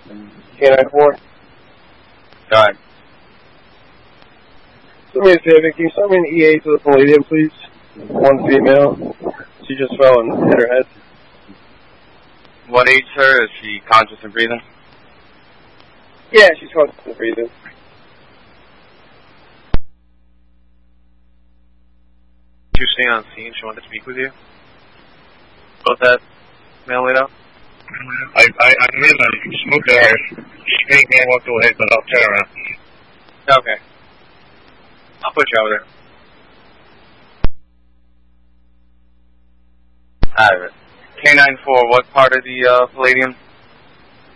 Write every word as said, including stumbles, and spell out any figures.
K nine four. Alright. Do me a favor, can you send me an E A to the Palladium, please? One female. She just fell and hit her head. What aids her? Is she conscious and breathing? Yeah, she's conscious and breathing. She was staying on scene. She wanted to speak with you about that male laid out. I I I made a smoke to her. She think man walked away, but I'll turn around. Okay. I'll put you over there. Alright. K nine four, what part of the uh, Palladium?